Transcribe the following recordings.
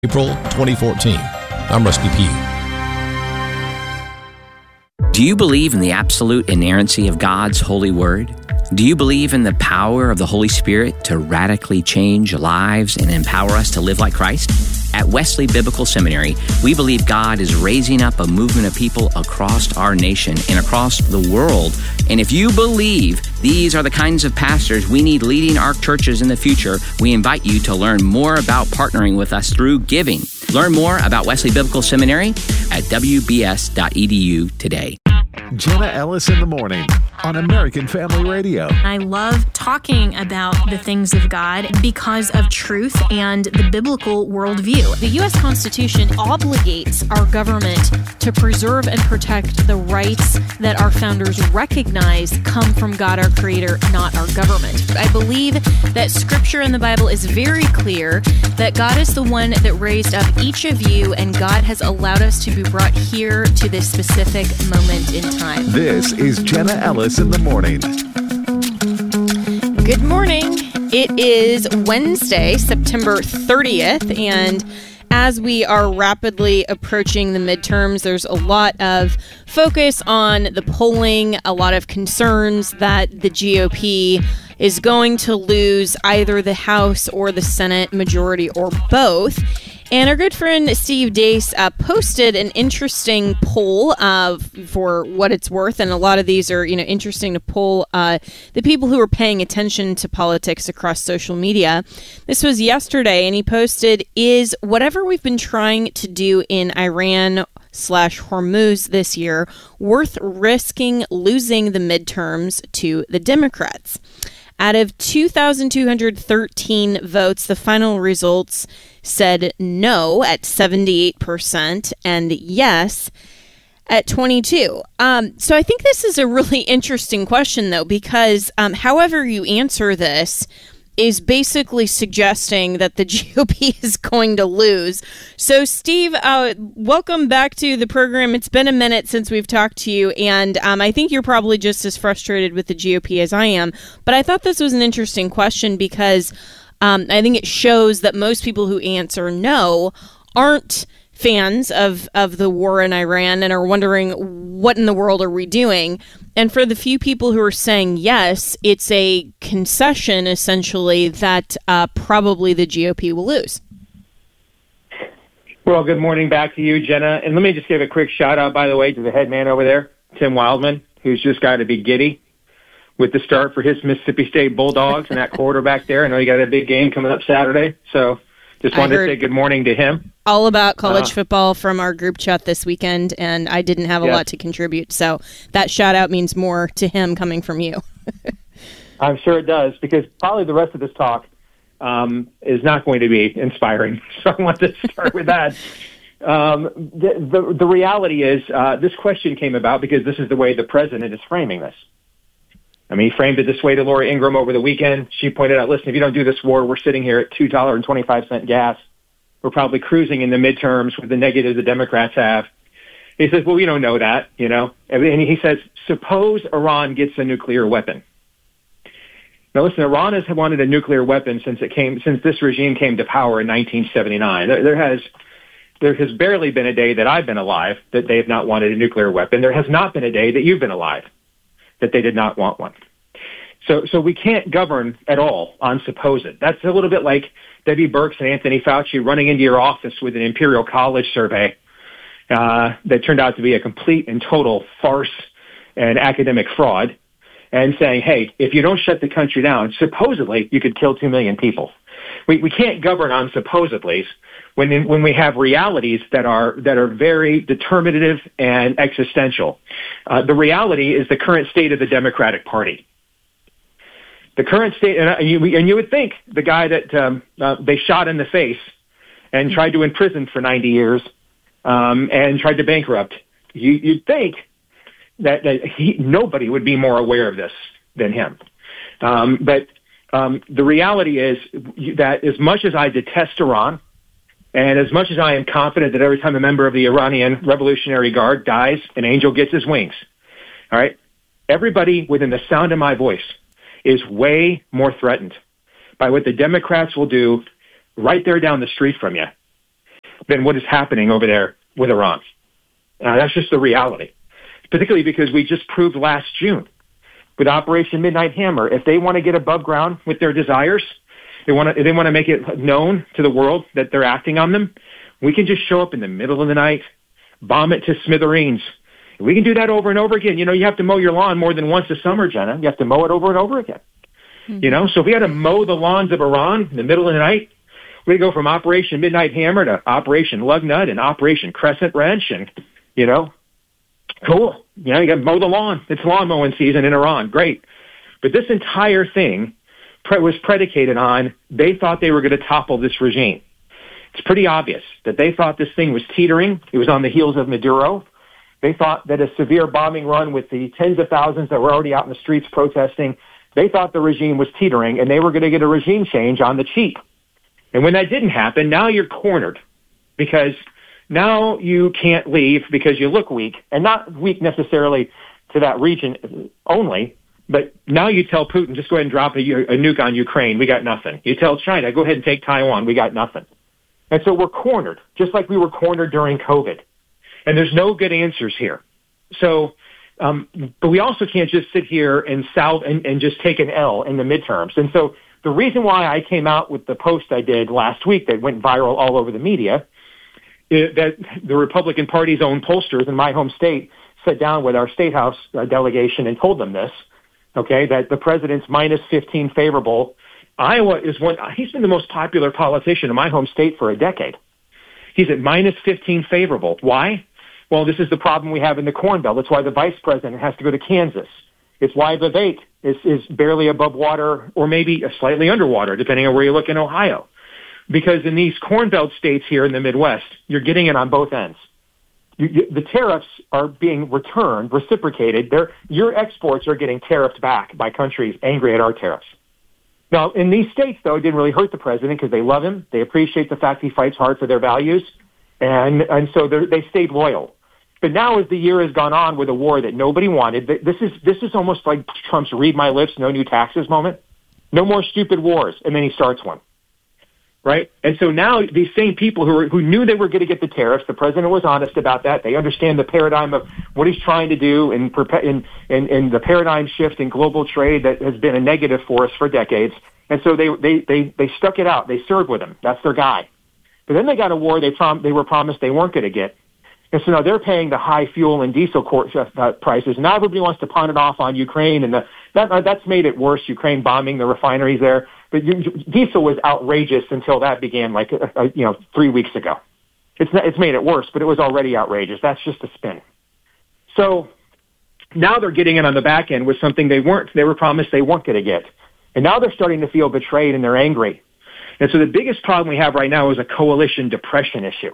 April 2014. I'm Rusty Pugh. Do you believe in the absolute inerrancy of God's holy word? Do you believe in the power of the Holy Spirit to radically change lives and empower us to live like Christ? At Wesley Biblical Seminary, we believe God is raising up a movement of people across our nation and across the world. And if you believe these are the kinds of pastors we need leading our churches in the future, we invite you to learn more about partnering with us through giving. Learn more about Wesley Biblical Seminary at wbs.edu today. Jenna Ellis in the morning on American Family Radio. I love talking about the things of God because of truth and the biblical worldview. The U.S. Constitution obligates our government to preserve and protect the rights that our founders recognize come from God, our Creator, not our government. I believe that Scripture in the Bible is very clear that God is the one that raised up each of you, and God has allowed us to be brought here to this specific moment in time. This is Jenna Ellis in the morning. Good morning. It is Wednesday, September 30th, and as we are rapidly approaching the midterms, there's a lot of focus on the polling, a lot of concerns that the GOP is going to lose either the House or the Senate majority or both. And our good friend Steve Deace posted an interesting poll for what it's worth, and a lot of these are, interesting to poll the people who are paying attention to politics across social media. This was yesterday, and he posted, "Is whatever we've been trying to do in Iran/Hormuz this year worth risking losing the midterms to the Democrats?" Out of 2,213 votes, the final results said no at 78% and yes at 22%. So I think this is a really interesting question, though, because however you answer this is basically suggesting that the GOP is going to lose. So, Steve, welcome back to the program. It's been a minute since we've talked to you, and I think you're probably just as frustrated with the GOP as I am. But I thought this was an interesting question because I think it shows that most people who answer no aren't fans of the war in Iran and are wondering, what in the world are we doing? And for the few people who are saying yes, it's a concession, essentially, that probably the GOP will lose. Well, good morning back to you, Jenna. And let me just give a quick shout-out, by the way, to the head man over there, Tim Wildman, who's just got to be giddy with the start for his Mississippi State Bulldogs and that quarterback there. I know you got a big game coming up Saturday, so just wanted to say good morning to him. All about college football from our group chat this weekend, and I didn't have a lot to contribute. So that shout out means more to him coming from you. I'm sure it does, because probably the rest of this talk is not going to be inspiring. So I want to start with that. The reality is this question came about because this is the way the president is framing this. I mean, he framed it this way to Laura Ingraham over the weekend. She pointed out, listen, if you don't do this war, we're sitting here at $2.25 gas. We're probably cruising in the midterms with the negatives the Democrats have. He says, well, we don't know that, And he says, suppose Iran gets a nuclear weapon. Now, listen, Iran has wanted a nuclear weapon since this regime came to power in 1979. There has barely been a day that I've been alive that they have not wanted a nuclear weapon. There has not been a day that you've been alive that they did not want one. So we can't govern at all on supposed. That's a little bit like Debbie Birx and Anthony Fauci running into your office with an Imperial College survey that turned out to be a complete and total farce and academic fraud, and saying, hey, if you don't shut the country down, supposedly you could kill 2 million people. We can't govern on supposedlies when we have realities that are very determinative and existential. The reality is the current state of the Democratic Party. The current state, and you would think the guy that they shot in the face and tried to imprison for 90 years and tried to bankrupt, you'd think that nobody would be more aware of this than him. But the reality is that as much as I detest Iran, and as much as I am confident that every time a member of the Iranian Revolutionary Guard dies, an angel gets his wings, all right, everybody within the sound of my voice is way more threatened by what the Democrats will do right there down the street from you than what is happening over there with Iran. That's just the reality, particularly because we just proved last June with Operation Midnight Hammer, if they want to get above ground with their desires, they want to make it known to the world that they're acting on them, we can just show up in the middle of the night, bomb it to smithereens. We can do that over and over again. You know, you have to mow your lawn more than once a summer, Jenna. You have to mow it over and over again. Mm-hmm. You know, so if we had to mow the lawns of Iran in the middle of the night, we'd go from Operation Midnight Hammer to Operation Lugnut and Operation Crescent Wrench and, you know, cool. You know, you got to mow the lawn. It's lawn mowing season in Iran. Great. But this entire thing was predicated on they thought they were going to topple this regime. It's pretty obvious that they thought this thing was teetering. It was on the heels of Maduro. They thought that a severe bombing run with the tens of thousands that were already out in the streets protesting, they thought the regime was teetering and they were going to get a regime change on the cheap. And when that didn't happen, now you're cornered because now you can't leave because you look weak, and not weak necessarily to that region only, but now you tell Putin, just go ahead and drop a nuke on Ukraine. We got nothing. You tell China, go ahead and take Taiwan. We got nothing. And so we're cornered, just like we were cornered during COVID. And there's no good answers here. So, but we also can't just sit here and just take an L in the midterms. And so the reason why I came out with the post I did last week that went viral all over the media is that the Republican Party's own pollsters in my home state sat down with our State House delegation and told them this, okay, that the president's minus 15 favorable. Iowa is he's been the most popular politician in my home state for a decade. He's at minus 15 favorable. Why? Well, this is the problem we have in the Corn Belt. It's why the vice president has to go to Kansas. It's why Vivek is barely above water or maybe slightly underwater, depending on where you look in Ohio. Because in these Corn Belt states here in the Midwest, you're getting it on both ends. The tariffs are being reciprocated. Your exports are getting tariffed back by countries angry at our tariffs. Now, in these states, though, it didn't really hurt the president because they love him. They appreciate the fact he fights hard for their values. And so they stayed loyal. But now as the year has gone on with a war that nobody wanted, this is almost like Trump's read my lips, no new taxes moment. No more stupid wars. And then he starts one. Right? And so now these same people who knew they were going to get the tariffs, the president was honest about that. They understand the paradigm of what he's trying to do and the paradigm shift in global trade that has been a negative for us for decades. And so they stuck it out. They served with him. That's their guy. But then they got a war they were promised they weren't going to get. And so now they're paying the high fuel and diesel prices. Now everybody wants to pawn it off on Ukraine, and that's made it worse, Ukraine bombing the refineries there. But diesel was outrageous until that began 3 weeks ago. It's made it worse, but it was already outrageous. That's just a spin. So now they're getting it on the back end with something they were promised they weren't going to get. And now they're starting to feel betrayed and they're angry. And so the biggest problem we have right now is a coalition depression issue.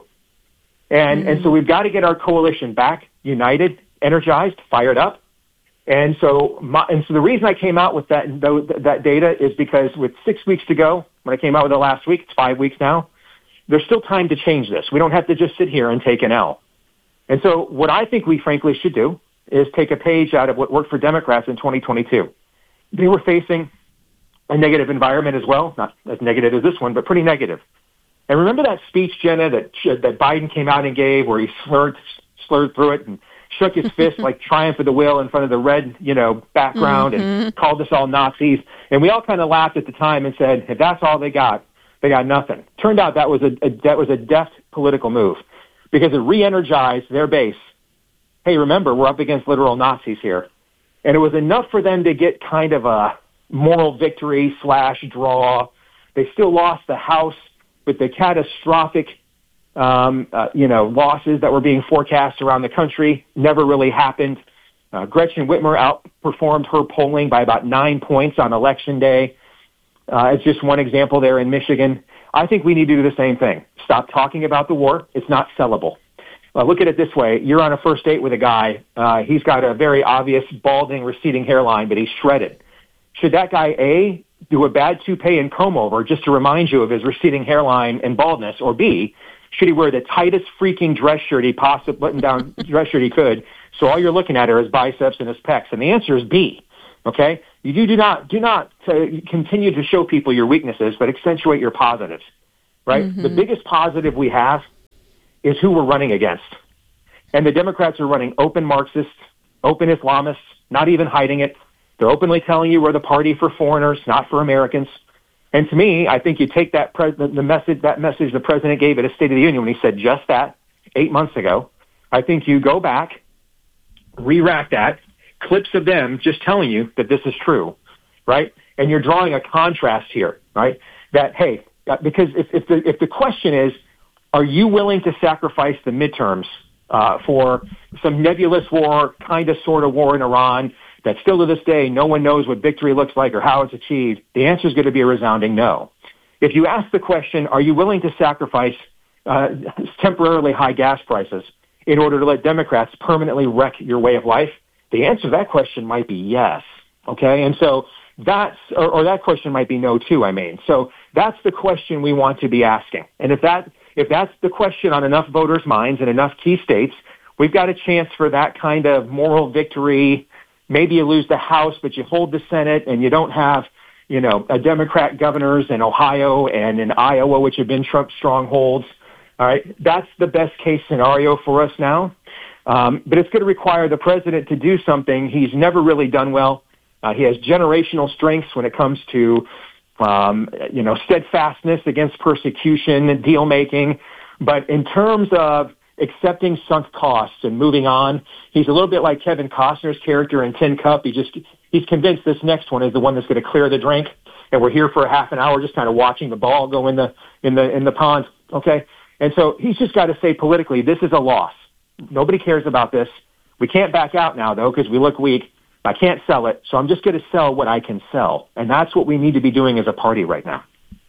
And so we've got to get our coalition back, united, energized, fired up. And so the reason I came out with that data is because with 6 weeks to go, when I came out with it last week, it's 5 weeks now, there's still time to change this. We don't have to just sit here and take an L. And so what I think we frankly should do is take a page out of what worked for Democrats in 2022. They were facing a negative environment as well, not as negative as this one, but pretty negative. And remember that speech, Jenna, that Biden came out and gave where he slurred through it and shook his fist like triumph of the will in front of the red, background and called us all Nazis. And we all kind of laughed at the time and said, if that's all they got nothing. Turned out that was a deft political move because it re-energized their base. Hey, remember, we're up against literal Nazis here. And it was enough for them to get kind of a moral victory / draw. They still lost the House with the catastrophic, losses that were being forecast around the country. Never really happened. Gretchen Whitmer outperformed her polling by about 9 points on Election Day. It's just one example there in Michigan. I think we need to do the same thing. Stop talking about the war. It's not sellable. Look at it this way. You're on a first date with a guy. He's got a very obvious balding, receding hairline, but he's shredded. Should that guy, A, do a bad toupee and comb over just to remind you of his receding hairline and baldness, or B, should he wear the tightest freaking dress shirt button-down dress shirt he could, so all you're looking at are his biceps and his pecs? And the answer is B, okay? You do not continue to show people your weaknesses, but accentuate your positives, right? Mm-hmm. The biggest positive we have is who we're running against. And the Democrats are running open Marxists, open Islamists, not even hiding it. They're openly telling you we're the party for foreigners, not for Americans. And to me, I think you take that message the president gave at a State of the Union when he said just that 8 months ago. I think you go back, re-rack that, clips of them just telling you that this is true, right? And you're drawing a contrast here, right? That, hey, because if the question is, are you willing to sacrifice the midterms for some nebulous war, kind of sort of war in Iran that still to this day no one knows what victory looks like or how it's achieved? The answer is going to be a resounding no. If you ask the question, are you willing to sacrifice temporarily high gas prices in order to let Democrats permanently wreck your way of life? The answer to that question might be yes. Okay, and so that's or that question might be no too. So that's the question we want to be asking. And if that's the question on enough voters' minds in enough key states, we've got a chance for that kind of moral victory. Maybe you lose the House, but you hold the Senate, and you don't have, a Democrat governors in Ohio and in Iowa, which have been Trump strongholds. All right, that's the best case scenario for us now. But it's going to require the president to do something he's never really done well. He has generational strengths when it comes to, steadfastness against persecution, deal making. But in terms of accepting sunk costs and moving on, he's a little bit like Kevin Costner's character in Tin Cup. He's convinced this next one is the one that's going to clear the drink, and we're here for a half an hour just kind of watching the ball go in the pond. Okay, and so he's just got to say politically, this is a loss. Nobody cares about this. We can't back out now, though, because we look weak. I can't sell it, so I'm just going to sell what I can sell. And that's what we need to be doing as a party right now.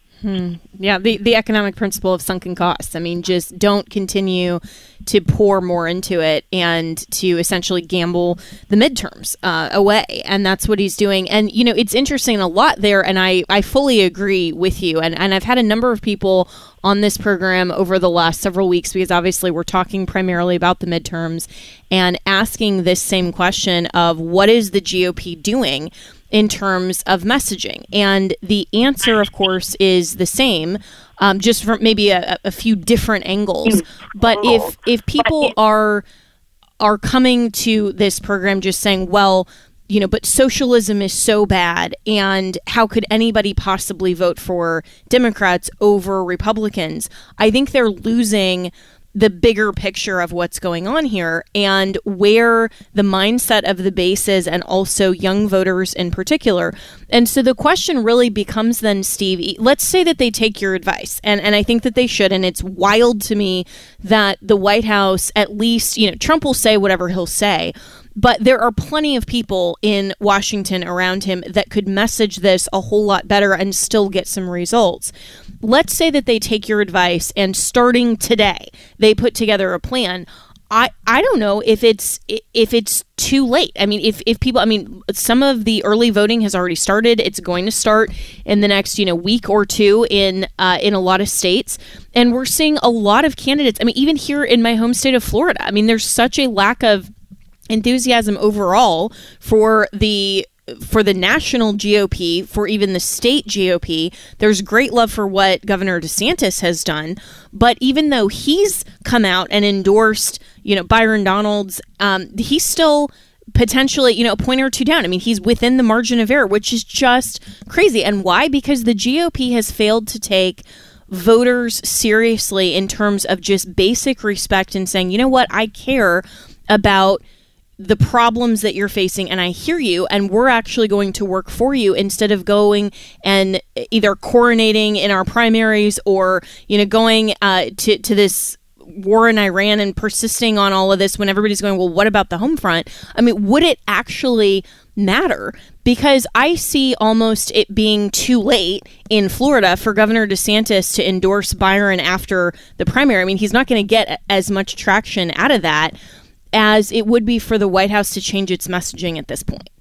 Yeah, the economic principle of sunken costs. Just don't continue to pour more into it and to essentially gamble the midterms away. And that's what he's doing. And, it's interesting a lot there. And I fully agree with you. And I've had a number of people on this program over the last several weeks, because obviously we're talking primarily about the midterms and asking this same question of what is the GOP doing in terms of messaging? And the answer, of course, is the same, just from maybe a few different angles. But if people are coming to this program just saying, well, but socialism is so bad, and how could anybody possibly vote for Democrats over Republicans? I think they're losing the bigger picture of what's going on here and where the mindset of the base is, and also young voters in particular. And so the question really becomes then, Steve, let's say that they take your advice, and I think that they should. And it's wild to me that the White House, at least, Trump will say whatever he'll say, but there are plenty of people in Washington around him that could message this a whole lot better and still get some results. Let's say that they take your advice and starting today, they put together a plan. I don't know if it's too late. If people, some of the early voting has already started. It's going to start in the next, week or two in a lot of states. And we're seeing a lot of candidates. Even here in my home state of Florida, there's such a lack of enthusiasm overall for the national GOP, for even the state GOP. There's great love for what Governor DeSantis has done, but even though he's come out and endorsed, Byron Donalds, he's still potentially, a point or two down. He's within the margin of error, which is just crazy. And why? Because the GOP has failed to take voters seriously in terms of just basic respect and saying, you know what, I care about the problems that you're facing, and I hear you, and we're actually going to work for you, instead of going and either coronating in our primaries or, going to this war in Iran and persisting on all of this when everybody's going, well, what about the home front? Would it actually matter? Because I see almost it being too late in Florida for Governor DeSantis to endorse Byron after the primary. He's not going to get as much traction out of that as it would be for the White House to change its messaging at this point.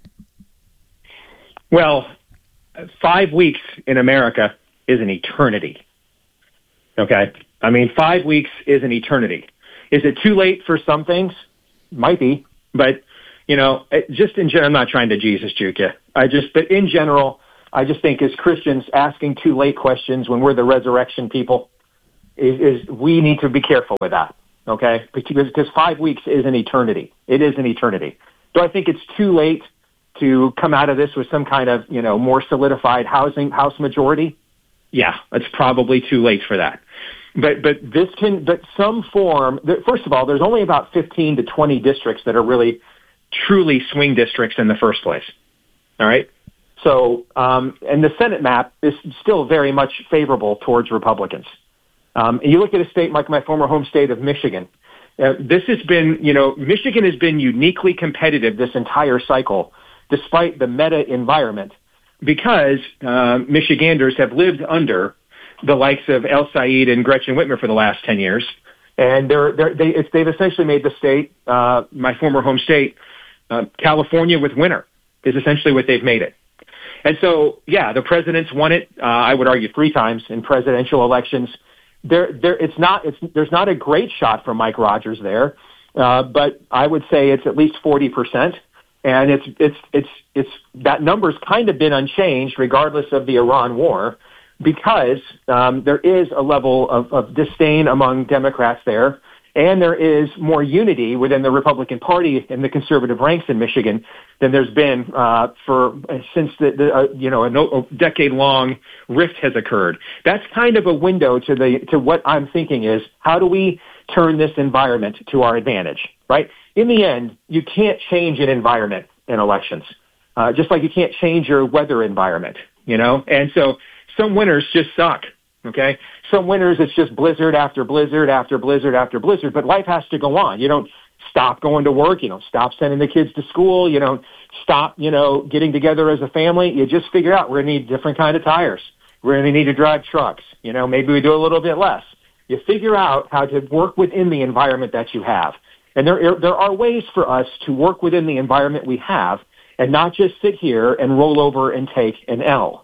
Well, 5 weeks in America is an eternity. Okay? 5 weeks is an eternity. Is it too late for some things? Might be. But, just in general, I'm not trying to Jesus juke you. But in general, I just think as Christians, asking too late questions when we're the resurrection people is we need to be careful with that. okay? Because 5 weeks is an eternity. It is an eternity. Do I think it's too late to come out of this with some kind of, more solidified House majority? Yeah, it's probably too late for that. But some form, first of all, there's only about 15 to 20 districts that are really truly swing districts in the first place. All right? So, and the Senate map is still very much favorable towards Republicans. You look at a state like my former home state of Michigan. This has been, Michigan has been uniquely competitive this entire cycle, despite the meta environment, because Michiganders have lived under the likes of El Said and Gretchen Whitmer for the last 10 years. And they've essentially made the state, my former home state, California with winter is essentially what they've made it. And so, yeah, the president's won it, I would argue 3 times in presidential elections. There's not a great shot for Mike Rogers there, but I would say it's at least 40%. And it's that number's kind of been unchanged regardless of the Iran war, because there is a level of disdain among Democrats there, and there is more unity within the Republican Party in the conservative ranks in Michigan than there's been since a decade-long rift has occurred. That's kind of a window to what I'm thinking is, how do we turn this environment to our advantage, right? In the end, you can't change an environment in elections, just like you can't change your weather environment, And so some winters just suck, okay? Some winters it's just blizzard after blizzard after blizzard after blizzard, but life has to go on. You don't stop going to work. You don't stop sending the kids to school. You don't stop, getting together as a family. You just figure out we're going to need different kind of tires. We're going to need to drive trucks. Maybe we do a little bit less. You figure out how to work within the environment that you have. And there are ways for us to work within the environment we have and not just sit here and roll over and take an L.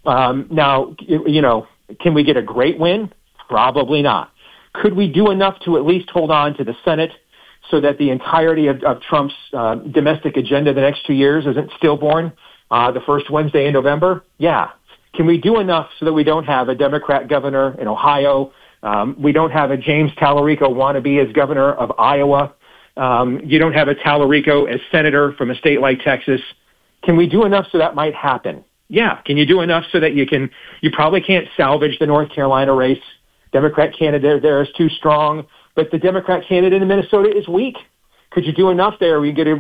Now, can we get a great win? Probably not. Could we do enough to at least hold on to the Senate so that the entirety of Trump's domestic agenda the next 2 years isn't stillborn the first Wednesday in November? Yeah. Can we do enough so that we don't have a Democrat governor in Ohio? We don't have a James Tallarico wannabe as governor of Iowa. You don't have a Tallarico as senator from a state like Texas. Can we do enough so that might happen? Yeah. Can you do enough so that you probably can't salvage the North Carolina race? Democrat candidate there is too strong, but the Democrat candidate in Minnesota is weak. Could you do enough there where you get a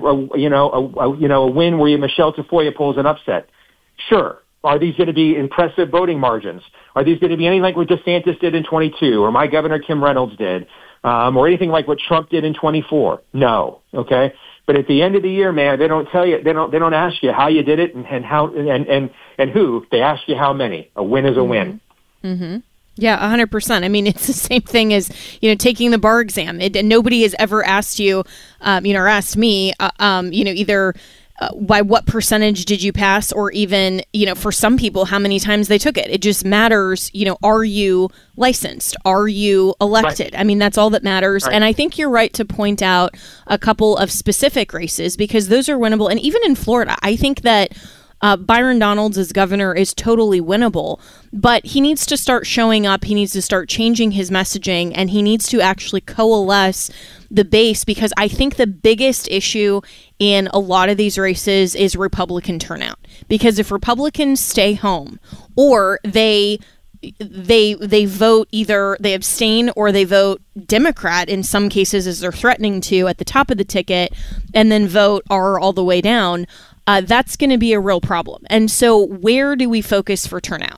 win where Michelle Tafoya pulls an upset? Sure. Are these going to be impressive voting margins? Are these going to be anything like what DeSantis did in 22 or my governor Kim Reynolds did, or anything like what Trump did in 24? No. Okay. But at the end of the year, man, they don't tell you, they don't ask you how you did it and how and who. They ask you how many. A win is a win. Mm-hmm. Yeah, 100%. I mean, it's the same thing as, taking the bar exam. Nobody has ever asked you, or asked me, either by what percentage did you pass, or even, for some people, how many times they took it. It just matters, are you licensed? Are you elected? Right. I mean, that's all that matters. Right. And I think you're right to point out a couple of specific races because those are winnable. And even in Florida, I think that Byron Donalds as governor is totally winnable, but he needs to start showing up. He needs to start changing his messaging, and he needs to actually coalesce the base, because I think the biggest issue in a lot of these races is Republican turnout. Because if Republicans stay home, or they vote, either they abstain or they vote Democrat in some cases, as they're threatening to at the top of the ticket, and then vote R all the way down, that's going to be a real problem. And so where do we focus for turnout?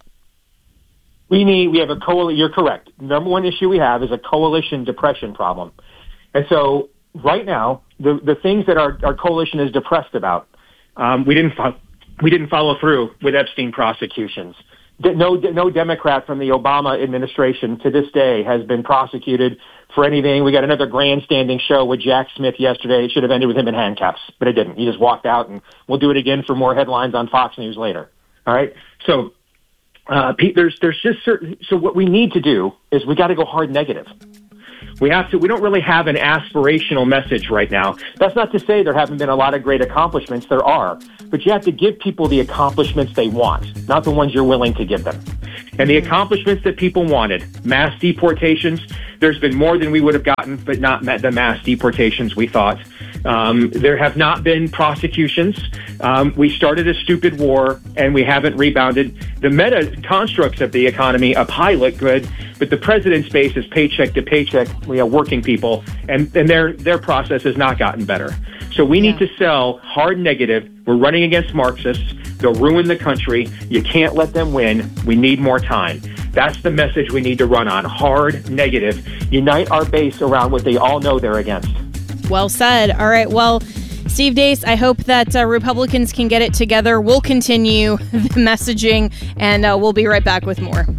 We have a coalition. You're correct. Number one issue we have is a coalition depression problem. And so right now, the things that our coalition is depressed about, we didn't follow through with Epstein prosecutions. No Democrat from the Obama administration to this day has been prosecuted for anything. We got another grandstanding show with Jack Smith yesterday. It should have ended with him in handcuffs, but it didn't. He just walked out, and we'll do it again for more headlines on Fox News later. All right. So, Pete, there's just certain. So what we need to do is we got to go hard negative. We don't really have an aspirational message right now. That's not to say there haven't been a lot of great accomplishments. There are. But you have to give people the accomplishments they want, not the ones you're willing to give them. And the accomplishments that people wanted, mass deportations, there's been more than we would have gotten, but not met the mass deportations we thought. There have not been prosecutions. We started a stupid war, and we haven't rebounded. The meta constructs of the economy up high look good, but the president's base is paycheck to paycheck, working people, and their process has not gotten better. So we need to sell hard negative. We're running against Marxists. They'll ruin the country. You can't let them win. We need more time. That's the message we need to run on. Hard negative. Unite our base around what they all know they're against. Well said. All right. Well, Steve Deace, I hope that Republicans can get it together. We'll continue the messaging, and we'll be right back with more.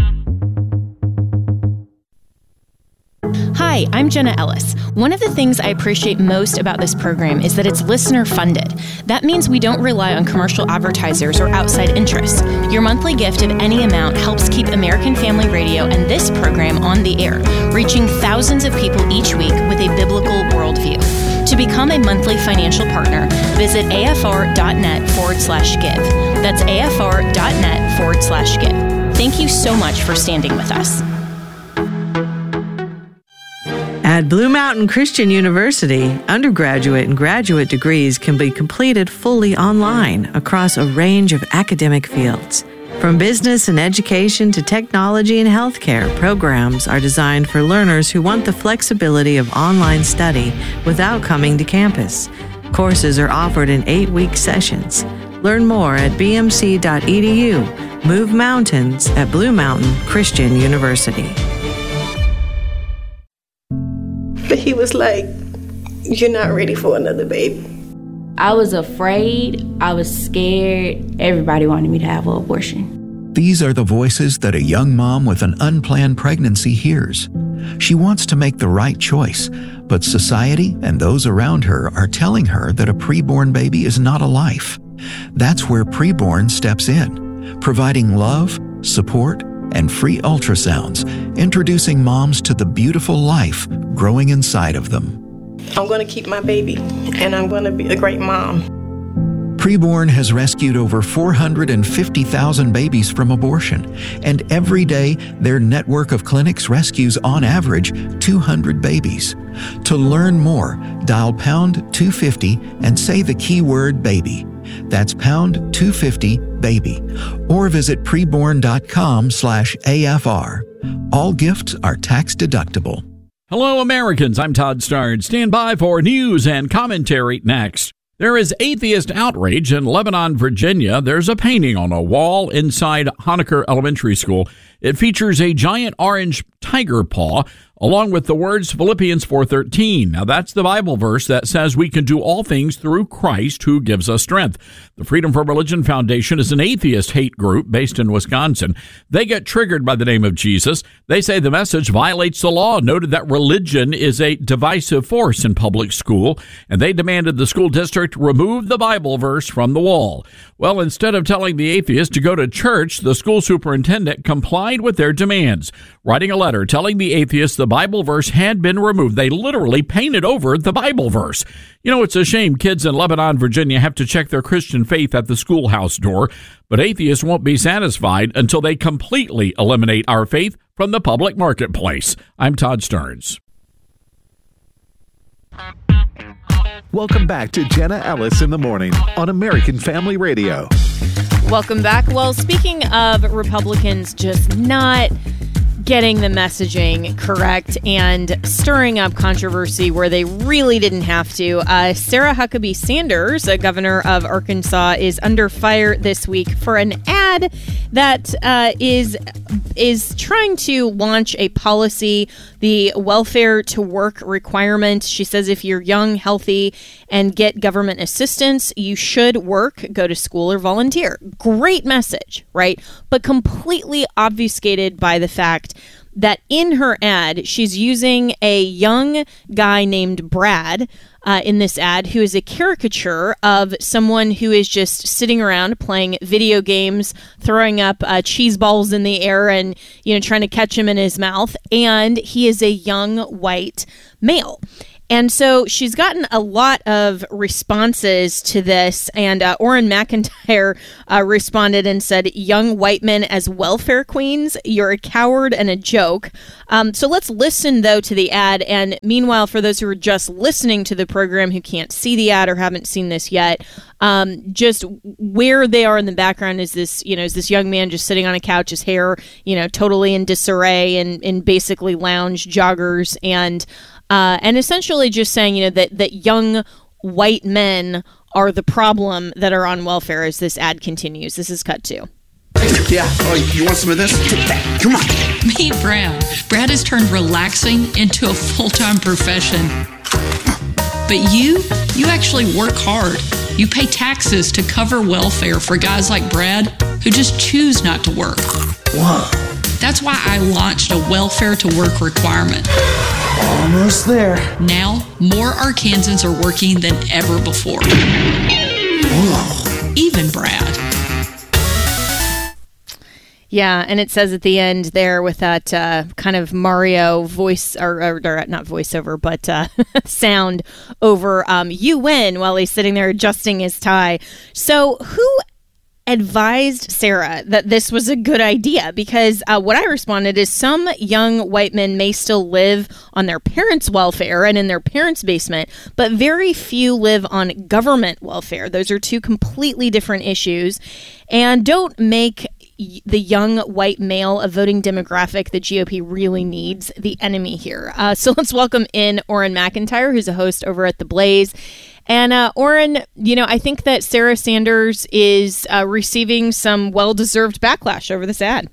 Hi, I'm Jenna Ellis. One of the things I appreciate most about this program is that it's listener funded. That means we don't rely on commercial advertisers or outside interests. Your monthly gift of any amount helps keep American Family Radio and this program on the air, reaching thousands of people each week with a biblical worldview. To become a monthly financial partner, visit afr.net/give. That's afr.net/give. Thank you so much for standing with us. At Blue Mountain Christian University, undergraduate and graduate degrees can be completed fully online across a range of academic fields. From business and education to technology and healthcare, programs are designed for learners who want the flexibility of online study without coming to campus. Courses are offered in 8-week sessions. Learn more at bmc.edu. Move mountains at Blue Mountain Christian University. But he was like, "You're not ready for another baby." I was afraid. I was scared. Everybody wanted me to have an abortion. These are the voices that a young mom with an unplanned pregnancy hears. She wants to make the right choice, but society and those around her are telling her that a preborn baby is not a life. That's where Preborn steps in, providing love, support, and free ultrasounds, introducing moms to the beautiful life growing inside of them. I'm going to keep my baby, and I'm going to be a great mom. Preborn has rescued over 450,000 babies from abortion, and every day their network of clinics rescues on average 200 babies. To learn more, dial #250 and say the keyword baby. That's #250 baby, or visit preborn.com/AFR. All gifts are tax deductible. Hello, Americans. I'm Todd Starnes. Stand by for news and commentary next. There is atheist outrage in Lebanon, Virginia. There's a painting on a wall inside Honaker Elementary School. It features a giant orange tiger paw, along with the words Philippians 4:13. Now, that's the Bible verse that says we can do all things through Christ who gives us strength. The Freedom from Religion Foundation is an atheist hate group based in Wisconsin. They get triggered by the name of Jesus. They say the message violates the law, noted that religion is a divisive force in public school, and they demanded the school district remove the Bible verse from the wall. Well, instead of telling the atheist to go to church, the school superintendent complied with their demands, writing a letter telling the atheist the Bible verse had been removed. They literally painted over the Bible verse. You know, it's a shame kids in Lebanon, Virginia have to check their Christian faith at the schoolhouse door, but atheists won't be satisfied until they completely eliminate our faith from the public marketplace. I'm Todd Starnes. Welcome back to Jenna Ellis in the Morning on American Family Radio. Welcome back. Well, speaking of Republicans just not getting the messaging correct and stirring up controversy where they really didn't have to, Sarah Huckabee Sanders, a governor of Arkansas, is under fire this week for an ad that is trying to launch a policy, the welfare to work requirement. She says if you're young, healthy, and get government assistance, you should work, go to school, or volunteer. Great message, right? But completely obfuscated by the fact that in her ad, she's using a young guy named Brad in this ad, who is a caricature of someone who is just sitting around playing video games, throwing up cheese balls in the air and, trying to catch him in his mouth. And he is a young white male. And so she's gotten a lot of responses to this. And Orrin McIntyre responded and said, "Young white men as welfare queens, you're a coward and a joke." So let's listen, though, to the ad. And meanwhile, for those who are just listening to the program who can't see the ad or haven't seen this yet, just where they are in the background is this young man just sitting on a couch, his hair, totally in disarray and in basically lounge joggers, and essentially just saying, that young white men are the problem that are on welfare as this ad continues. This is cut 2. Yeah. Oh, you want some of this? Come on. Meet Brad. Brad has turned relaxing into a full-time profession. But you actually work hard. You pay taxes to cover welfare for guys like Brad who just choose not to work. Whoa. That's why I launched a welfare to work requirement. Almost there. Now, more Arkansans are working than ever before. Whoa. Even Brad. Yeah, and it says at the end there with that kind of Mario voice, or not voiceover, but sound over, "You win," while he's sitting there adjusting his tie. So who advised Sarah that this was a good idea? Because what I responded is some young white men may still live on their parents' welfare and in their parents' basement, but very few live on government welfare. Those are two completely different issues, and don't make the young white male, a voting demographic the GOP really needs, the enemy here. So let's welcome in Orrin McIntyre, who's a host over at The Blaze. And Orrin, I think that Sarah Sanders is receiving some well-deserved backlash over this ad.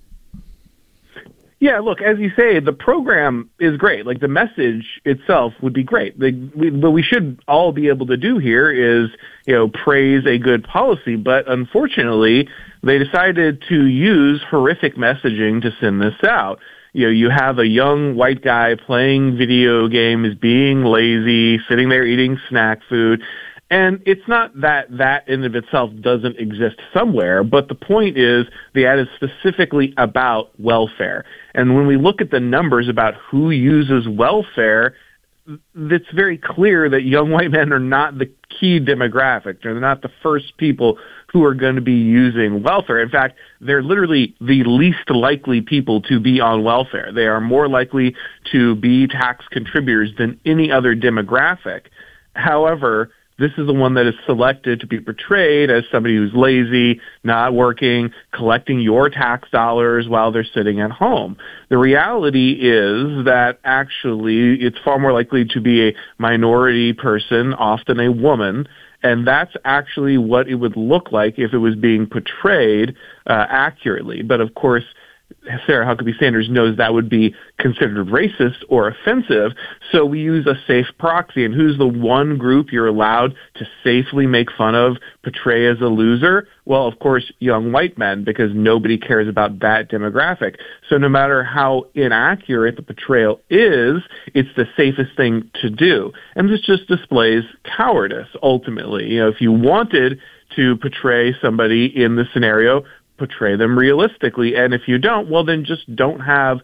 Yeah, look, as you say, the program is great. Like, the message itself would be great. What we should all be able to do here is, praise a good policy. But unfortunately, they decided to use horrific messaging to send this out. You have a young white guy playing video games, being lazy, sitting there eating snack food. And it's not that in of itself doesn't exist somewhere, but the point is the ad is specifically about welfare. And when we look at the numbers about who uses welfare, it's very clear that young white men are not the key demographic. They're not the first people who are going to be using welfare. In fact, they're literally the least likely people to be on welfare. They are more likely to be tax contributors than any other demographic. However, this is the one that is selected to be portrayed as somebody who's lazy, not working, collecting your tax dollars while they're sitting at home. The reality is that actually it's far more likely to be a minority person, often a woman, and that's actually what it would look like if it was being portrayed accurately. But of course, Sarah Huckabee Sanders knows that would be considered racist or offensive, so we use a safe proxy. And who's the one group you're allowed to safely make fun of, portray as a loser? Well, of course, young white men, because nobody cares about that demographic. So no matter how inaccurate the portrayal is, it's the safest thing to do. And this just displays cowardice, ultimately. If you wanted to portray somebody in this scenario, portray them realistically. And if you don't, well, then just don't have,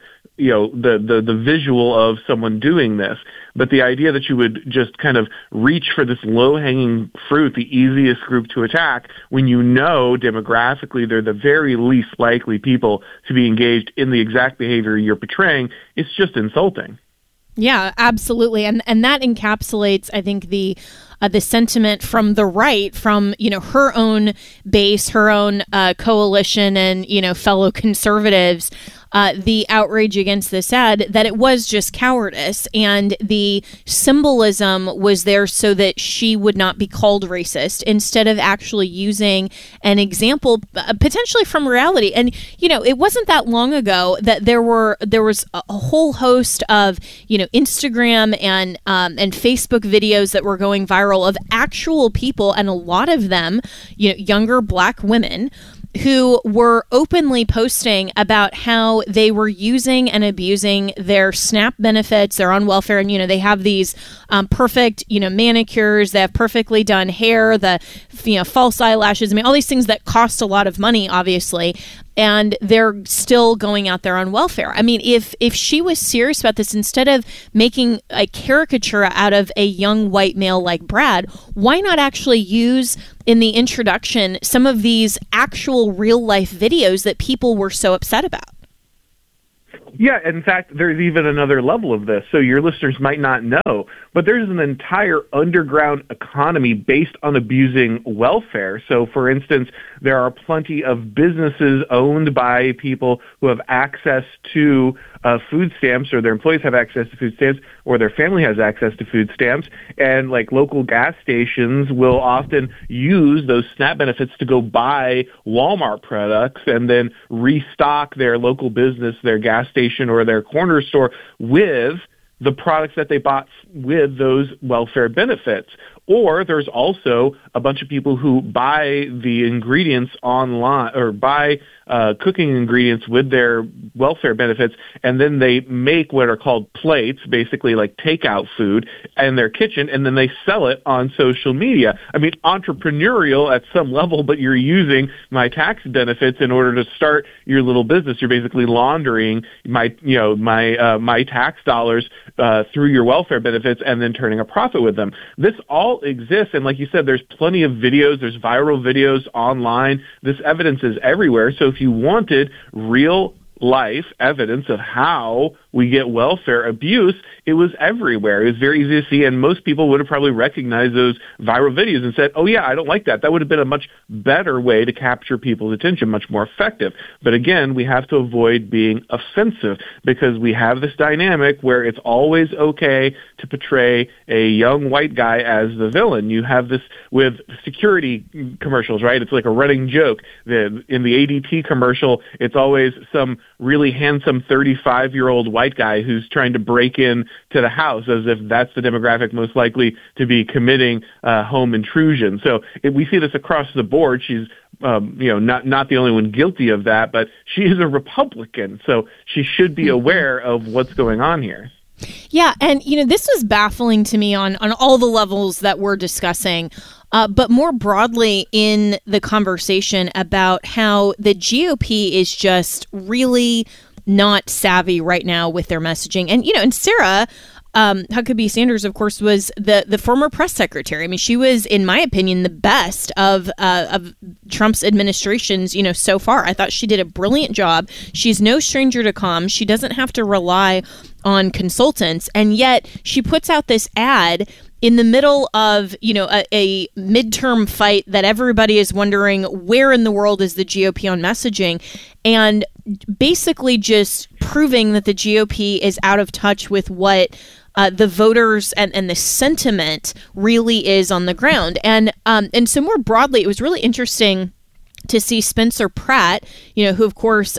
the visual of someone doing this. But the idea that you would just kind of reach for this low-hanging fruit, the easiest group to attack, when demographically they're the very least likely people to be engaged in the exact behavior you're portraying, it's just insulting. Yeah, absolutely. And that encapsulates, I think, the sentiment from the right, from, her own base, her own coalition and, fellow conservatives, the outrage against this ad, that it was just cowardice. And the symbolism was there so that she would not be called racist, instead of actually using an example potentially from reality. And, it wasn't that long ago that there was a whole host of, Instagram and Facebook videos that were going viral of actual people, and a lot of them, younger Black women, who were openly posting about how they were using and abusing their SNAP benefits. They're on welfare, and they have these perfect manicures, they have perfectly done hair, the false eyelashes, all these things that cost a lot of money, obviously. and they're still going out there on welfare. I mean, if she was serious about this, instead of making a caricature out of a young white male like Brad, why not actually use in the introduction some of these actual real life videos that people were so upset about? Yeah, in fact, there's even another level of this. So your listeners might not know, but there's an entire underground economy based on abusing welfare. So, for instance, there are plenty of businesses owned by people who have access to food stamps, or their employees have access to food stamps, or their family has access to food stamps. And like local gas stations will often use those SNAP benefits to go buy Walmart products and then restock their local business, their gas station or their corner store with the products that they bought with those welfare benefits. Or there's also a bunch of people who buy the ingredients online, or buy cooking ingredients with their welfare benefits, and then they make what are called plates, basically like takeout food, in their kitchen, and then they sell it on social media. I mean, entrepreneurial at some level, but you're using my tax benefits in order to start your little business. You're basically laundering my tax dollars through your welfare benefits and then turning a profit with them. This all exists, and like you said, there's plenty of videos, there's viral videos online. This evidence is everywhere. So if you wanted real life evidence of how we get welfare abuse, it was everywhere. It was very easy to see, and most people would have probably recognized those viral videos and said, oh yeah, I don't like that. That would have been a much better way to capture people's attention, much more effective. But again, we have to avoid being offensive, because we have this dynamic where it's always okay to portray a young white guy as the villain. You have this with security commercials, right? It's like a running joke. In the ADT commercial, it's always some really handsome 35-year-old white guy who's trying to break in to the house, as if that's the demographic most likely to be committing home intrusion. So we see this across the board. She's not the only one guilty of that, but she is a Republican, so she should be aware of what's going on here. Yeah, and this was baffling to me on all the levels that we're discussing, but more broadly in the conversation about how the GOP is just really not savvy right now with their messaging. And Sarah Huckabee Sanders, of course, was the former press secretary. I mean, she was, in my opinion, the best of Trump's administrations, so far. I thought she did a brilliant job. She's no stranger to comms. She doesn't have to rely on consultants, and yet she puts out this ad in the middle of, a midterm fight that everybody is wondering where in the world is the GOP on messaging, and basically just proving that the GOP is out of touch with what the voters and the sentiment really is on the ground. And so more broadly, it was really interesting to see Spencer Pratt, who of course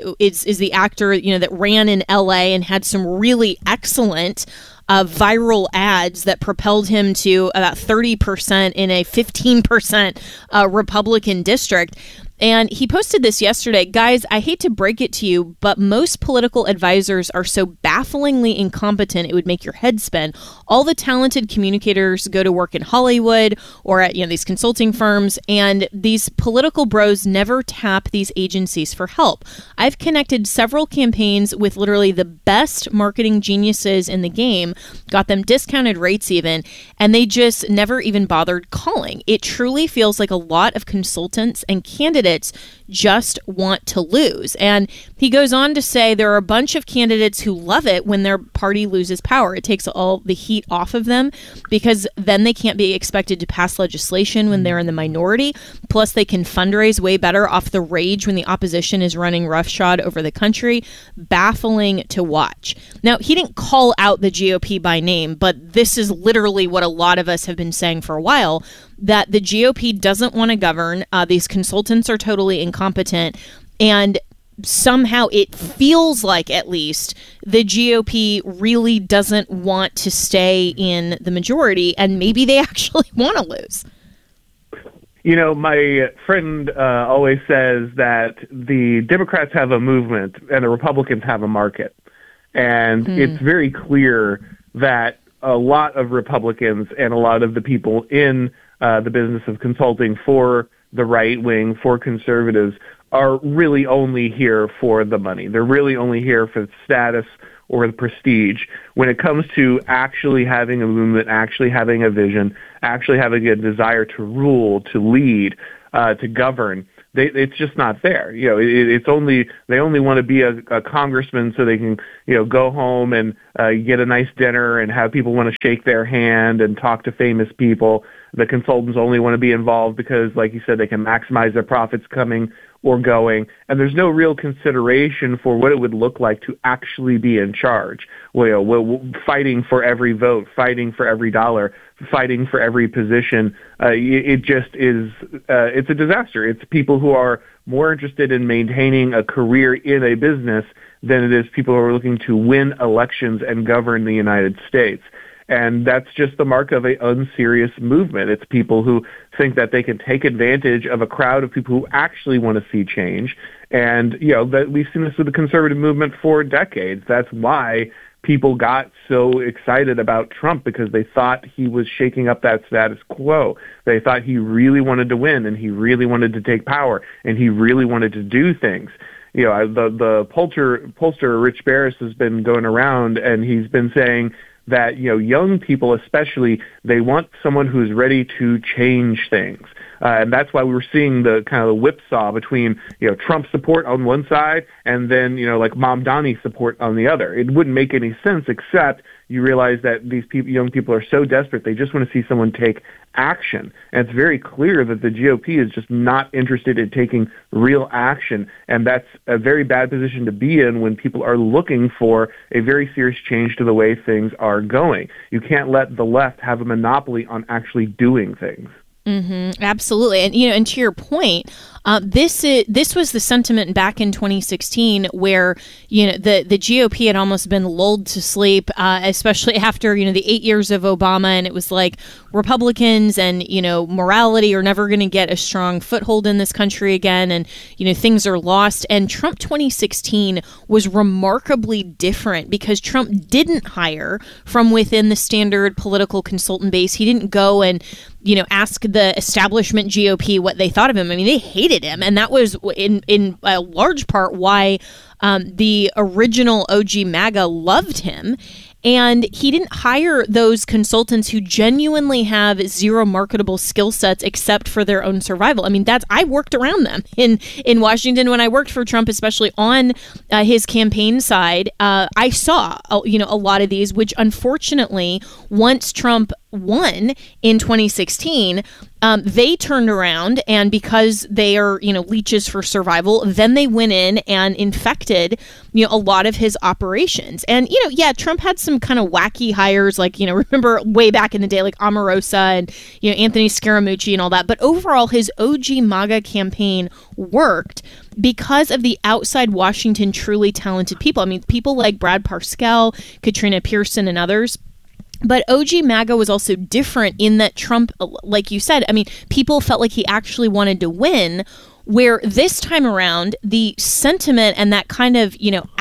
is the actor, that ran in LA and had some really excellent viral ads that propelled him to about 30% in a 15% Republican district. And he posted this yesterday. Guys, I hate to break it to you, but most political advisors are so bafflingly incompetent it would make your head spin. All the talented communicators go to work in Hollywood or at these consulting firms, and these political bros never tap these agencies for help. I've connected several campaigns with literally the best marketing geniuses in the game, got them discounted rates even, and they just never even bothered calling. It truly feels like a lot of consultants and candidates just want to lose. And he goes on to say there are a bunch of candidates who love it when their party loses power. It takes all the heat off of them, because then they can't be expected to pass legislation when they're in the minority. Plus, they can fundraise way better off the rage when the opposition is running roughshod over the country. Baffling to watch. Now, he didn't call out the GOP by name, but this is literally what a lot of us have been saying for a while, that the GOP doesn't want to govern. These consultants are totally incompetent, and somehow it feels like, at least, the GOP really doesn't want to stay in the majority, and maybe they actually want to lose. My friend always says that the Democrats have a movement and the Republicans have a market. And it's very clear that a lot of Republicans and a lot of the people in the business of consulting for the right wing, for conservatives, are really only here for the money. They're really only here for the status or the prestige. When it comes to actually having a movement, actually having a vision, actually having a desire to rule, to lead, to govern, it's just not there. It's only, they only want to be a congressman so they can, go home and get a nice dinner and have people want to shake their hand and talk to famous people. The consultants only want to be involved because, like you said, they can maximize their profits coming or going, and there's no real consideration for what it would look like to actually be in charge. Fighting for every vote, fighting for every dollar, fighting for every position. It just is, it's a disaster. It's people who are more interested in maintaining a career in a business than it is people who are looking to win elections and govern the United States. And that's just the mark of an unserious movement. It's people who think that they can take advantage of a crowd of people who actually want to see change. And, that we've seen this with the conservative movement for decades. That's why people got so excited about Trump, because they thought he was shaking up that status quo. They thought he really wanted to win, and he really wanted to take power, and he really wanted to do things. The pollster Rich Barris has been going around, and he's been saying that, young people especially, they want someone who's ready to change things. And that's why we were seeing the kind of the whipsaw between, Trump support on one side and then, like Mamdani support on the other. It wouldn't make any sense, except you realize that these young people are so desperate, they just want to see someone take action. And it's very clear that the GOP is just not interested in taking real action. And that's a very bad position to be in when people are looking for a very serious change to the way things are going. You can't let the left have a monopoly on actually doing things. Mm-hmm, absolutely. And, and to your point, this was the sentiment back in 2016 where, the GOP had almost been lulled to sleep, especially after, the 8 years of Obama. And it was like Republicans and, morality are never going to get a strong foothold in this country again. And, things are lost. And Trump 2016 was remarkably different because Trump didn't hire from within the standard political consultant base. He didn't go and, ask the establishment GOP what they thought of him. I mean, they hated him. And that was in a large part why the original OG MAGA loved him. And he didn't hire those consultants who genuinely have zero marketable skill sets except for their own survival. I mean, I worked around them in Washington when I worked for Trump, especially on his campaign side. I saw, a lot of these, which unfortunately, once Trump won in 2016, they turned around, and because they are, leeches for survival, then they went in and infected, a lot of his operations. And, Trump had some kind of wacky hires, like, remember way back in the day, like Omarosa and, Anthony Scaramucci and all that. But overall, his OG MAGA campaign worked because of the outside Washington truly talented people. I mean, people like Brad Parscale, Katrina Pearson, and others. But OG MAGA was also different in that Trump, like you said, I mean, people felt like he actually wanted to win, where this time around, the sentiment and that kind of,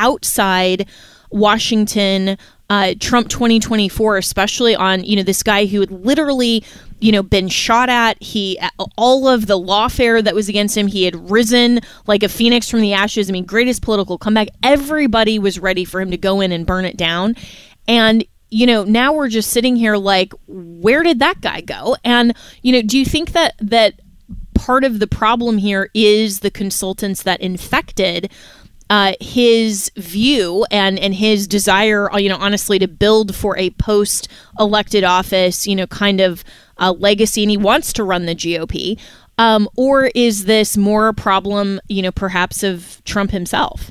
outside Washington, Trump 2024, especially on, this guy who had literally, been shot at. All of the lawfare that was against him, he had risen like a phoenix from the ashes. I mean, greatest political comeback. Everybody was ready for him to go in and burn it down. And now we're just sitting here like, where did that guy go? And, do you think that part of the problem here is the consultants that infected his view and his desire, honestly, to build for a post-elected office, kind of legacy, and he wants to run the GOP? Or is this more a problem, perhaps of Trump himself?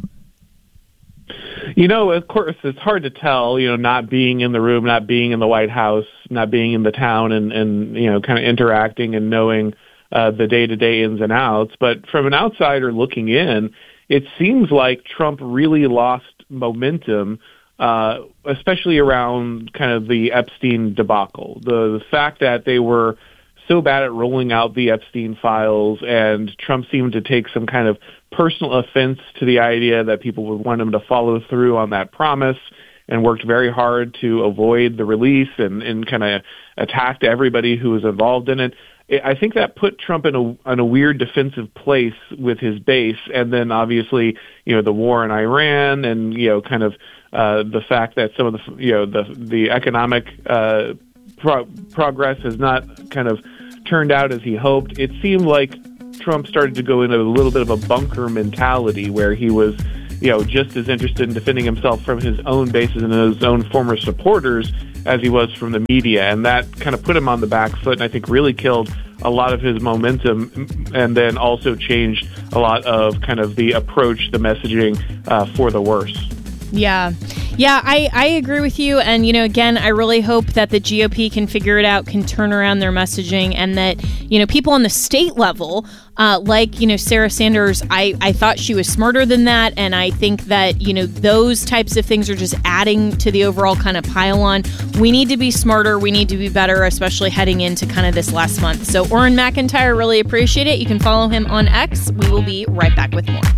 Of course, it's hard to tell, not being in the room, not being in the White House, not being in the town and kind of interacting and knowing the day-to-day ins and outs. But from an outsider looking in, it seems like Trump really lost momentum, especially around kind of the Epstein debacle. The fact that they were so bad at rolling out the Epstein files, and Trump seemed to take some kind of personal offense to the idea that people would want him to follow through on that promise, and worked very hard to avoid the release and kind of attacked everybody who was involved in it. I think that put Trump in a weird defensive place with his base, and then obviously, the war in Iran, and kind of the fact that some of the economic progress has not kind of turned out as he hoped. It seemed like Trump started to go into a little bit of a bunker mentality where he was, just as interested in defending himself from his own bases and his own former supporters as he was from the media. And that kind of put him on the back foot, and I think really killed a lot of his momentum, and then also changed a lot of kind of the approach, the messaging for the worse. Yeah, I agree with you. And, again, I really hope that the GOP can figure it out, can turn around their messaging, and that, people on the state level, like, Sarah Sanders, I thought she was smarter than that. And I think that, those types of things are just adding to the overall kind of pile on. We need to be smarter. We need to be better, especially heading into kind of this last month. So Orrin McIntyre, really appreciate it. You can follow him on X. We will be right back with more.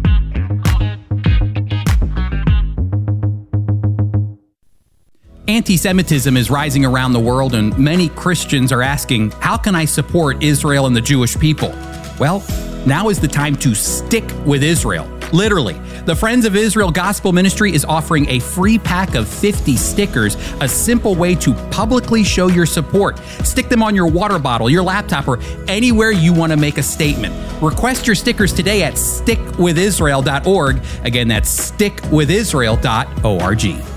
Anti-Semitism is rising around the world, and many Christians are asking, how can I support Israel and the Jewish people? Well, now is the time to stick with Israel. Literally, the Friends of Israel Gospel Ministry is offering a free pack of 50 stickers, a simple way to publicly show your support. Stick them on your water bottle, your laptop, or anywhere you want to make a statement. Request your stickers today at stickwithisrael.org. Again, that's stickwithisrael.org.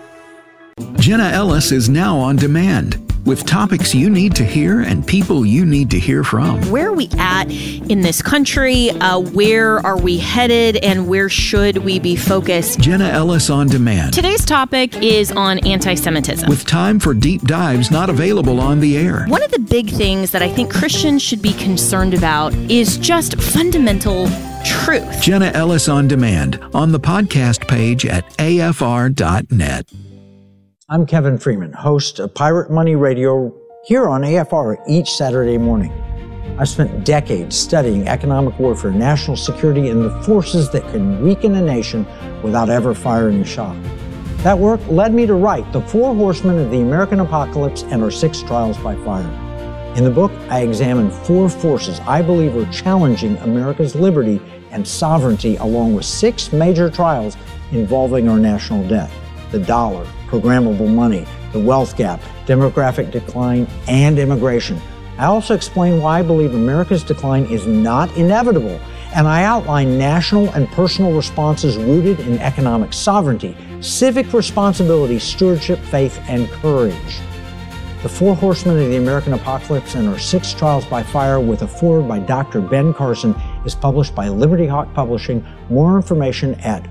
Jenna Ellis is now on demand with topics you need to hear and people you need to hear from. Where are we at in this country? Where are we headed? And where should we be focused? Jenna Ellis on demand. Today's topic is on anti-Semitism. With time for deep dives not available on the air. One of the big things that I think Christians should be concerned about is just fundamental truth. Jenna Ellis on demand on the podcast page at afr.net. I'm Kevin Freeman, host of Pirate Money Radio here on AFR each Saturday morning. I've spent decades studying economic warfare, national security, and the forces that can weaken a nation without ever firing a shot. That work led me to write The Four Horsemen of the American Apocalypse and Our Six Trials by Fire. In the book, I examine four forces I believe are challenging America's liberty and sovereignty, along with six major trials involving our national debt: the dollar, programmable money, the wealth gap, demographic decline, and immigration. I also explain why I believe America's decline is not inevitable, and I outline national and personal responses rooted in economic sovereignty, civic responsibility, stewardship, faith, and courage. The Four Horsemen of the American Apocalypse and Our Six Trials by Fire, with a foreword by Dr. Ben Carson, is published by Liberty Hawk Publishing. More information at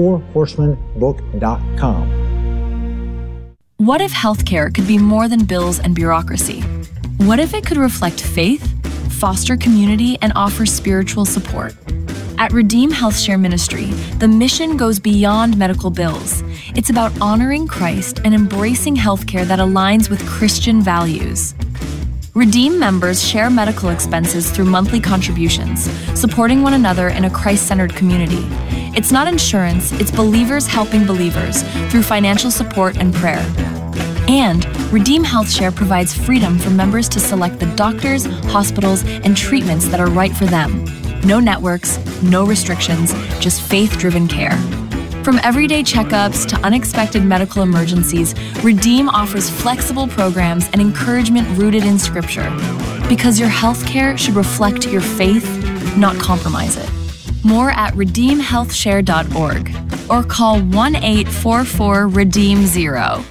fourhorsemenbook.com. What if healthcare could be more than bills and bureaucracy? What if it could reflect faith, foster community, and offer spiritual support? At Redeem HealthShare Ministry, the mission goes beyond medical bills. It's about honoring Christ and embracing healthcare that aligns with Christian values. Redeem members share medical expenses through monthly contributions, supporting one another in a Christ-centered community. It's not insurance, it's believers helping believers through financial support and prayer. And Redeem HealthShare provides freedom for members to select the doctors, hospitals, and treatments that are right for them. No networks, no restrictions, just faith-driven care. From everyday checkups to unexpected medical emergencies, Redeem offers flexible programs and encouragement rooted in Scripture. Because your healthcare should reflect your faith, not compromise it. More at redeemhealthshare.org or call 1-844-REDEEM-0.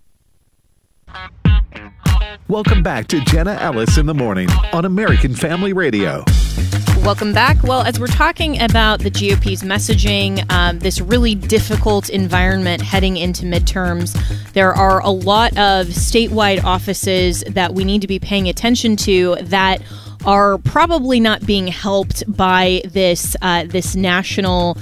Welcome back to Jenna Ellis in the Morning on American Family Radio. Welcome back. Well, as we're talking about the GOP's messaging, this really difficult environment heading into midterms, there are a lot of statewide offices that we need to be paying attention to that are probably not being helped by this national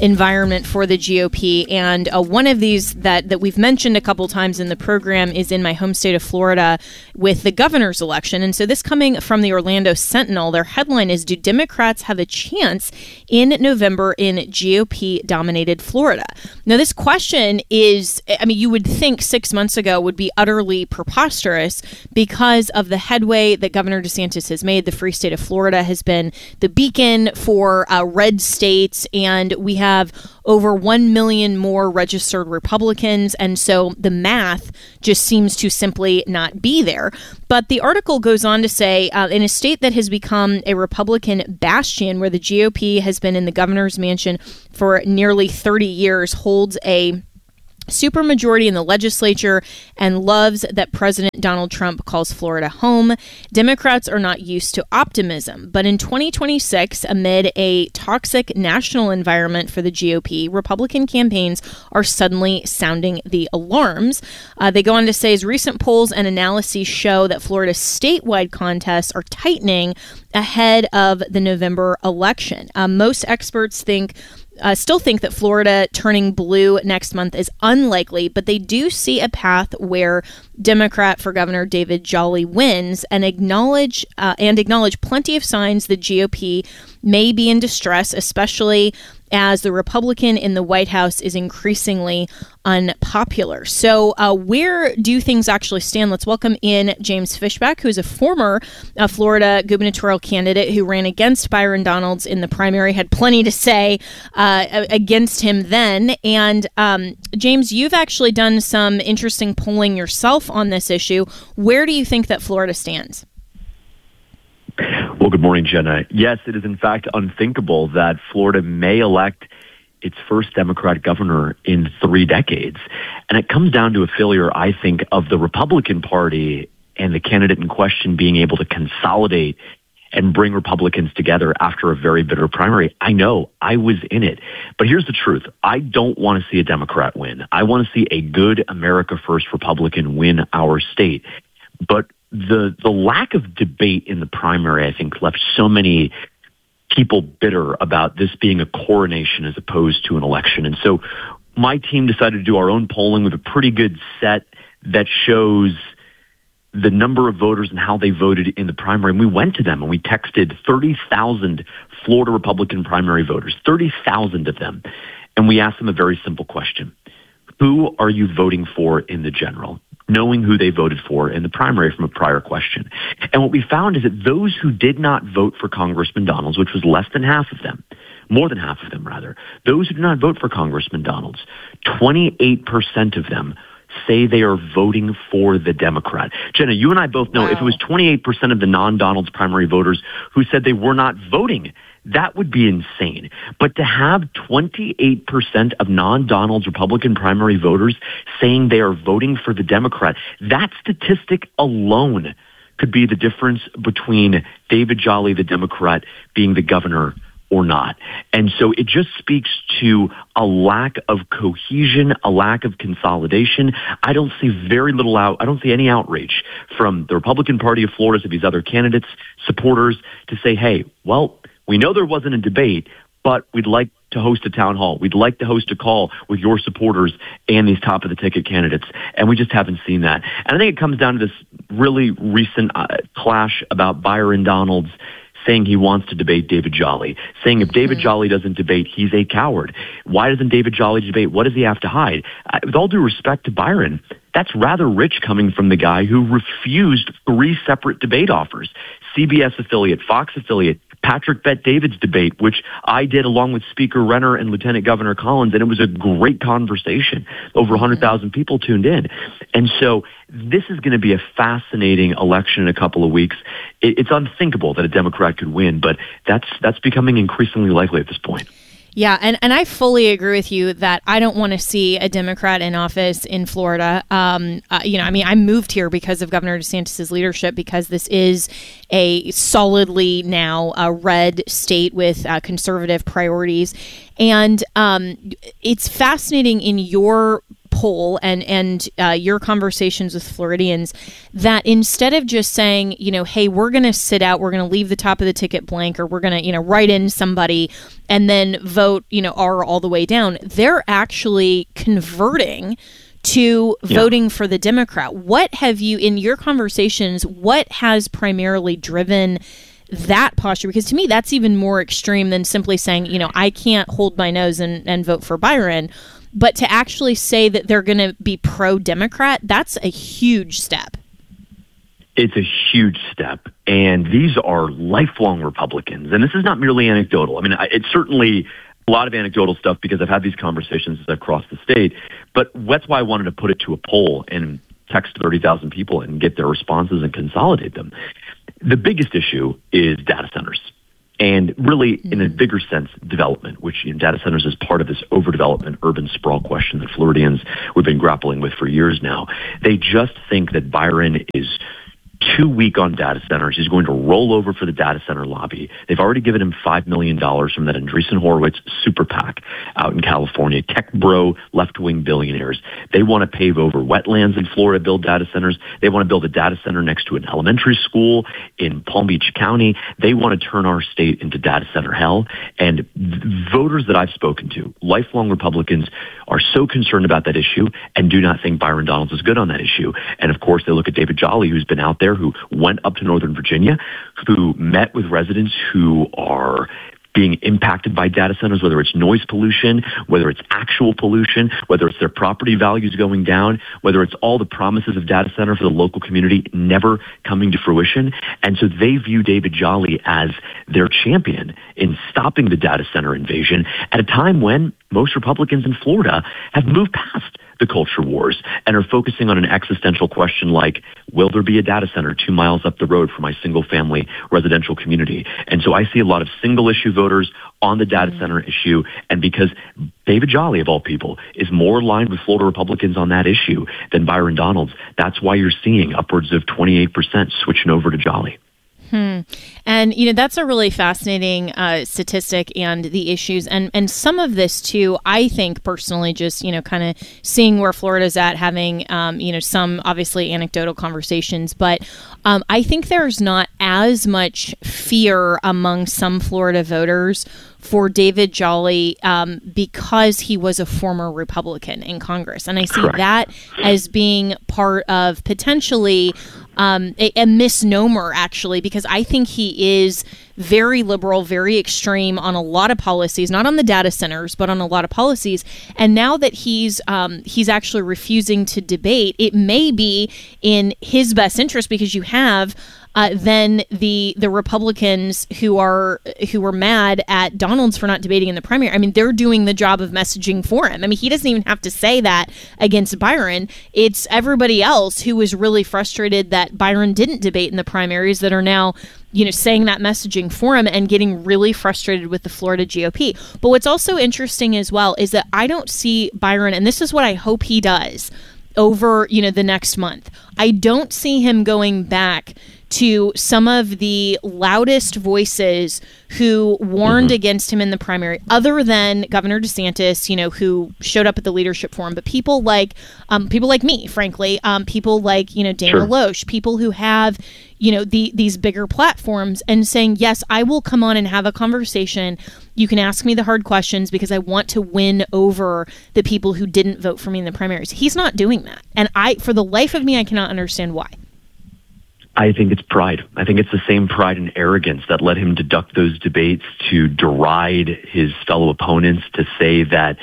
environment for the GOP. And one of these that we've mentioned a couple times in the program is in my home state of Florida with the governor's election. And so this coming from the Orlando Sentinel, their headline is, "Do Democrats have a chance in November in GOP-dominated Florida?" Now, this question is, I mean, you would think 6 months ago would be utterly preposterous because of the headway that Governor DeSantis has made. The free state of Florida has been the beacon for red states, and we have over 1 million more registered Republicans, and so the math just seems to simply not be there. But the article goes on to say, in a state that has become a Republican bastion, where the GOP has been in the governor's mansion for nearly 30 years, holds a supermajority in the legislature, and loves that President Donald Trump calls Florida home, Democrats are not used to optimism. But in 2026, amid a toxic national environment for the GOP, Republican campaigns are suddenly sounding the alarms. They go on to say, as recent polls and analyses show that Florida's statewide contests are tightening ahead of the November election. Most experts still think that Florida turning blue next month is unlikely, but they do see a path where Democrat for Governor David Jolly wins, and acknowledge plenty of signs the GOP may be in distress, especially as the Republican in the White House is increasingly unpopular. So where do things actually stand? Let's welcome in James Fishback, who is a former Florida gubernatorial candidate who ran against Byron Donalds in the primary, had plenty to say against him then. And James, you've actually done some interesting polling yourself on this issue. Where do you think that Florida stands? Well, good morning, Jenna. Yes, it is in fact unthinkable that Florida may elect its first Democrat governor in 3 decades. And it comes down to a failure, I think, of the Republican Party and the candidate in question being able to consolidate and bring Republicans together after a very bitter primary. I know, I was in it. But here's the truth. I don't want to see a Democrat win. I want to see a good America First Republican win our state. But the lack of debate in the primary, I think, left so many people bitter about this being a coronation as opposed to an election. And so my team decided to do our own polling with a pretty good set that shows the number of voters and how they voted in the primary. And we went to them and we texted 30,000 Florida Republican primary voters, 30,000 of them. And we asked them a very simple question. Who are you voting for in the general? Knowing who they voted for in the primary from a prior question. And what we found is that those who did not vote for Congressman Donalds, which was less than half of them, more than half of them rather, those who did not vote for Congressman Donalds, 28% of them say they are voting for the Democrat. Jenna, you and I both know if it was 28% of the non-Donalds primary voters who said they were not voting, that would be insane. But to have 28% of non-Donalds Republican primary voters saying they are voting for the Democrat, that statistic alone could be the difference between David Jolly, the Democrat, being the governor or not. And so it just speaks to a lack of cohesion, a lack of consolidation. I don't see I don't see any outrage from the Republican Party of Florida, of these other candidates, supporters, to say, hey, well, we know there wasn't a debate, but we'd like to host a town hall. We'd like to host a call with your supporters and these top-of-the-ticket candidates. And we just haven't seen that. And I think it comes down to this really recent clash about Byron Donalds saying he wants to debate David Jolly, saying if David Jolly doesn't debate, he's a coward. Why doesn't David Jolly debate? What does he have to hide? With all due respect to Byron, that's rather rich coming from the guy who refused 3 separate debate offers. CBS affiliate, Fox affiliate, Patrick Bet-David's debate, which I did along with Speaker Renner and Lieutenant Governor Collins, and it was a great conversation. Over 100,000 people tuned in. And so this is going to be a fascinating election in a couple of weeks. It's unthinkable that a Democrat could win, but that's becoming increasingly likely at this point. Yeah, and I fully agree with you that I don't want to see a Democrat in office in Florida. I moved here because of Governor DeSantis' leadership, because this is a solidly now red state with conservative priorities. And it's fascinating in your poll and your conversations with Floridians that instead of just saying, hey, we're going to sit out, we're going to leave the top of the ticket blank, or we're going to, write in somebody and then vote, R all the way down, they're actually converting to voting for the Democrat. What have you, in your conversations, what has primarily driven that posture? Because to me, that's even more extreme than simply saying, I can't hold my nose and vote for Byron. But to actually say that they're going to be pro-Democrat, that's a huge step. It's a huge step. And these are lifelong Republicans. And this is not merely anecdotal. I mean, it's certainly a lot of anecdotal stuff because I've had these conversations as I've crossed the state. But that's why I wanted to put it to a poll and text 30,000 people and get their responses and consolidate them. The biggest issue is data centers. And really, in a bigger sense, development, which data centers is part of this overdevelopment, urban sprawl question that Floridians we've been grappling with for years now. They just think that Byron is too weak on data centers. He's going to roll over for the data center lobby. They've already given him $5 million from that Andreessen Horowitz super PAC out in California, tech bro, left-wing billionaires. They want to pave over wetlands in Florida, build data centers. They want to build a data center next to an elementary school in Palm Beach County. They want to turn our state into data center hell. And voters that I've spoken to, lifelong Republicans, are so concerned about that issue and do not think Byron Donalds is good on that issue. And of course, they look at David Jolly, who's been out there, who went up to Northern Virginia, who met with residents who are being impacted by data centers, whether it's noise pollution, whether it's actual pollution, whether it's their property values going down, whether it's all the promises of data center for the local community never coming to fruition. And so they view David Jolly as their champion in stopping the data center invasion at a time when most Republicans in Florida have moved past the culture wars and are focusing on an existential question like, will there be a data center 2 miles up the road for my single family residential community? And so I see a lot of single issue voters on the data center issue. And because David Jolly, of all people, is more aligned with Florida Republicans on that issue than Byron Donalds, that's why you're seeing upwards of 28% switching over to Jolly. And, that's a really fascinating statistic and the issues. And some of this, too, I think personally, just, kind of seeing where Florida's at, having, some obviously anecdotal conversations. But I think there's not as much fear among some Florida voters for David Jolly because he was a former Republican in Congress. And I see that as being part of potentially a misnomer, actually, because I think he is very liberal, very extreme on a lot of policies, not on the data centers, but on a lot of policies. And now that he's actually refusing to debate, it may be in his best interest because you have then the Republicans who were mad at Donalds for not debating in the primary. I mean, they're doing the job of messaging for him. I mean, he doesn't even have to say that against Byron. It's everybody else who was really frustrated that Byron didn't debate in the primaries that are now, saying that messaging for him and getting really frustrated with the Florida GOP. But what's also interesting as well is that I don't see Byron, and this is what I hope he does over, the next month. I don't see him going back to some of the loudest voices who warned against him in the primary, other than Governor DeSantis, who showed up at the leadership forum, but people like me, frankly, people like, Dana Loesch, people who have, these bigger platforms and saying, yes, I will come on and have a conversation. You can ask me the hard questions because I want to win over the people who didn't vote for me in the primaries. He's not doing that. And for the life of me, I cannot understand why. I think it's pride. I think it's the same pride and arrogance that led him to duck those debates, to deride his fellow opponents, to say that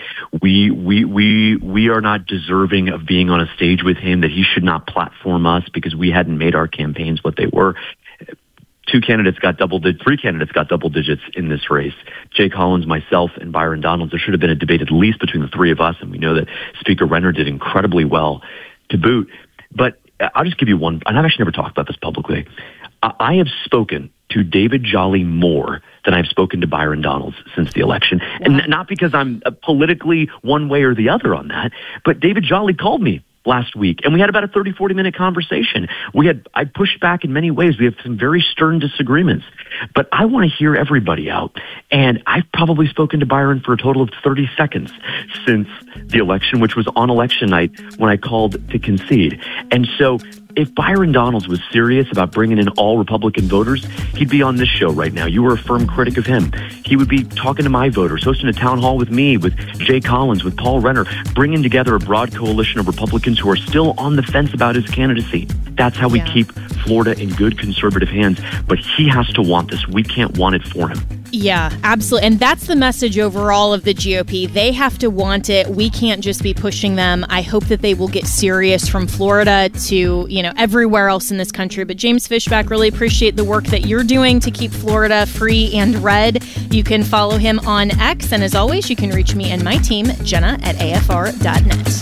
we are not deserving of being on a stage with him, that he should not platform us because we hadn't made our campaigns what they were. Three candidates got double digits in this race. Jay Collins, myself, and Byron Donalds. There should have been a debate at least between the three of us, and we know that Speaker Renner did incredibly well to boot. But I'll just give you one, and I've actually never talked about this publicly. I have spoken to David Jolly more than I've spoken to Byron Donalds since the election. And not because I'm politically one way or the other on that, but David Jolly called me last week, and we had about a 30, 40-minute conversation. I pushed back in many ways. We have some very stern disagreements, but I want to hear everybody out. And I've probably spoken to Byron for a total of 30 seconds since the election, which was on election night when I called to concede. And so if Byron Donalds was serious about bringing in all Republican voters, he'd be on this show right now. You were a firm critic of him. He would be talking to my voters, hosting a town hall with me, with Jay Collins, with Paul Renner, bringing together a broad coalition of Republicans who are still on the fence about his candidacy. That's how we keep Florida in good conservative hands. But he has to want this. We can't want it for him. Yeah, absolutely. And that's the message overall of the GOP. They have to want it. We can't just be pushing them. I hope that they will get serious from Florida to, everywhere else in this country. But James Fishback, really appreciate the work that you're doing to keep Florida free and red. You can follow him on X. And as always, you can reach me and my team, Jenna at AFR.net.